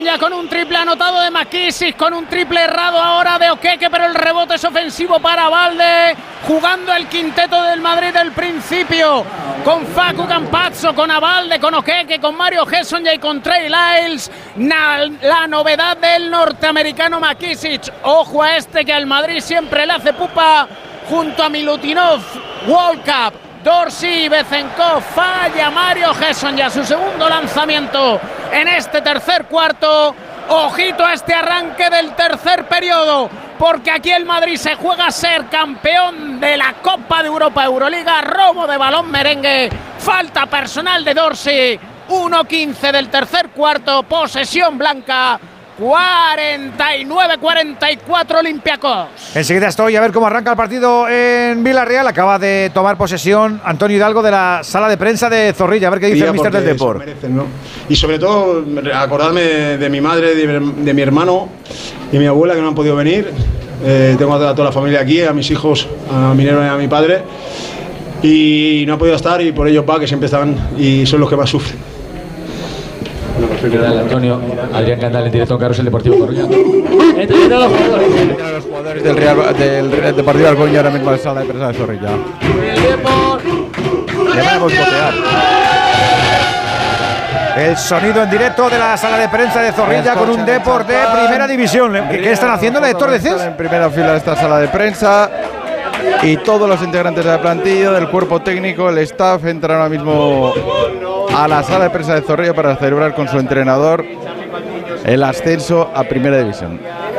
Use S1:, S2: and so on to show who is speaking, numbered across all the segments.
S1: Ya con un triple anotado de McKissick, con un triple errado ahora de Okeke, pero el rebote es ofensivo para Abalde, jugando el quinteto del Madrid del principio, con Facu Campazzo, con Abalde, con Okeke, con Mario Hesonja y con Trey Lyles. La novedad del norteamericano McKissick, ojo a este que al Madrid siempre le hace pupa, junto a Milutinov, Walkup, Dorsey y Bezenkov. Falla Mario Hesonja su segundo lanzamiento en este tercer cuarto. Ojito a este arranque del tercer periodo, porque aquí el Madrid se juega a ser campeón de la Copa de Europa, Euroliga. Robo de balón merengue, falta personal de Dorsey. 1:15 del tercer cuarto, posesión blanca. 49-44 Olympiacos.
S2: Enseguida estoy a ver cómo arranca el partido en Villarreal. Acaba de tomar posesión Antonio Hidalgo de la sala de prensa de Zorrilla. A ver qué dice el míster del Depor.
S3: Merecen, ¿no? Y sobre todo acordarme de mi madre, de mi hermano y mi abuela que no han podido venir. Tengo a toda la familia aquí, a mis hijos, a mi nena y a mi padre. Y no han podido estar, y por ello que siempre están y son los que más sufren.
S4: Antonio, Adrián Candal en directo en Carrusel Deportivo Coruña. Entre los jugadores
S5: del Deportivo Alcoña ahora mismo en la sala de prensa de Zorrilla.
S2: Le van a boicotear. El sonido en directo de la sala de prensa de Zorrilla con un Depor de primera división. ¿Qué están haciendo, Héctor Deces?
S5: En primera fila de esta sala de prensa. Y todos los integrantes de la plantilla, del cuerpo técnico, el staff, entran ahora mismo a la sala de prensa de Zorrilla para celebrar con su entrenador el ascenso a primera división.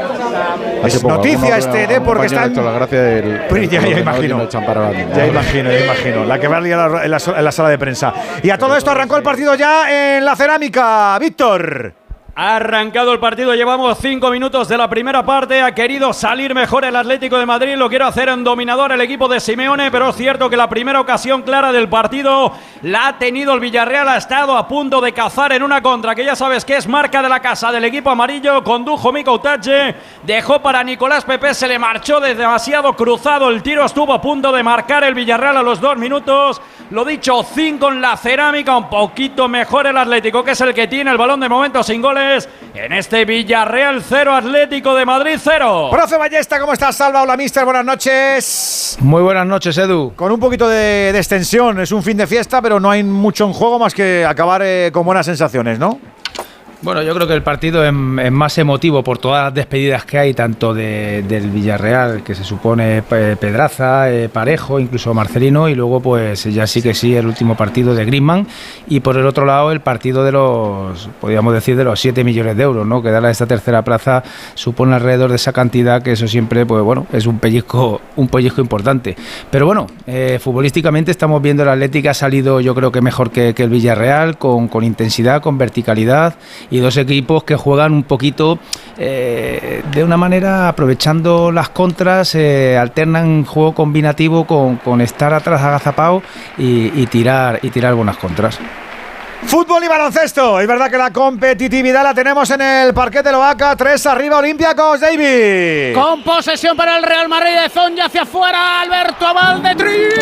S2: Es noticia este Depor que está
S5: la gracia del
S2: ya imagino. Ya imagino. La que va a liar en la sala de prensa. Y a todo esto arrancó el partido ya en la Cerámica. Víctor.
S6: Ha arrancado el partido, llevamos 5 minutos de la primera parte. Ha querido salir mejor el Atlético de Madrid, lo quiere hacer en dominador el equipo de Simeone, pero es cierto que la primera ocasión clara del partido la ha tenido el Villarreal. Ha estado a punto de cazar en una contra, que ya sabes que es marca de la casa del equipo amarillo. Condujo Mika Utache, dejó para Nicolás Pepe, se le marchó demasiado cruzado. El tiro estuvo a punto de marcar el Villarreal a los 2 minutos. Lo dicho, 5 en la Cerámica, un poquito mejor el Atlético, que es el que tiene el balón de momento sin goles. En este Villarreal 0, Atlético de Madrid 0.
S2: Profe Ballesta, ¿cómo estás? Salva, hola mister, buenas noches.
S7: Muy buenas noches, Edu.
S2: Con un poquito de extensión, es un fin de fiesta, pero no hay mucho en juego más que acabar con buenas sensaciones, ¿no?
S7: Bueno, yo creo que el partido es más emotivo por todas las despedidas que hay, tanto del Villarreal, que se supone Pedraza, Parejo, incluso Marcelino, y luego pues ya sí que sí el último partido de Griezmann, y por el otro lado el partido de los, podríamos decir, de los 7 millones de euros, ¿no? Que dar a esta tercera plaza supone alrededor de esa cantidad, que eso siempre, pues bueno, es un pellizco importante. Pero bueno, futbolísticamente estamos viendo el Atlético ha salido, yo creo que mejor que el Villarreal, con intensidad, con verticalidad, y dos equipos que juegan un poquito de una manera aprovechando las contras, alternan juego combinativo con estar atrás agazapado y tirar buenas contras.
S2: Fútbol y baloncesto. Es verdad que la competitividad la tenemos en el parquet de Loaca. 3 arriba Olympiacos, David.
S1: Con posesión para el Real Madrid de Zonja hacia afuera. Alberto Abalde.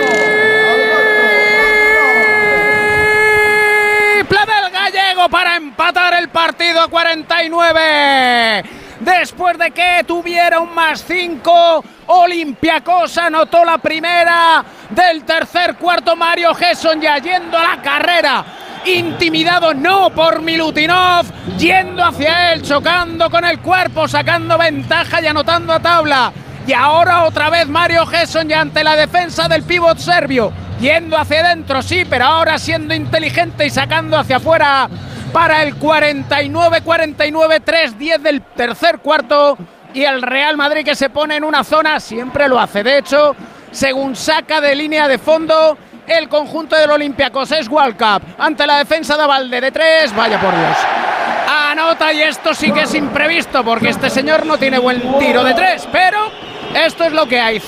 S1: Para empatar el partido a 49. Después de que tuviera un +5, Olympiacos anotó la primera del tercer cuarto. Mario Hesonja yendo a la carrera, intimidado no por Milutinov, yendo hacia él, chocando con el cuerpo, sacando ventaja y anotando a tabla. Y ahora otra vez Mario Hesonja ante la defensa del pívot serbio, yendo hacia adentro, sí, pero ahora siendo inteligente y sacando hacia afuera para el 49-49, 3-10 del tercer cuarto. Y el Real Madrid que se pone en una zona, siempre lo hace, de hecho, según saca de línea de fondo el conjunto del Olympiacos, es Walkup ante la defensa de Abalde de 3, vaya por Dios. Anota, y esto sí que es imprevisto, porque este señor no tiene buen tiro de 3, pero esto es lo que hay.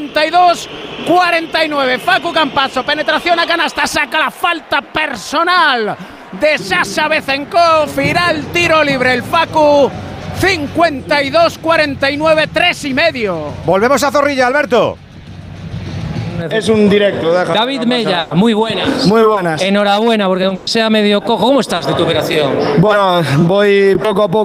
S1: 52-49, Facu Campazzo, penetración a canasta, saca la falta personal de Sasha Bezenkov, irá el tiro libre el Facu. 52-49, 3,5.
S2: Volvemos a Zorrilla, Alberto.
S8: Es un directo.
S9: David Mella, muy buenas.
S8: Muy buenas.
S9: Enhorabuena, porque aunque sea medio cojo, ¿cómo estás de tu operación?
S8: Bueno, voy poco a poco.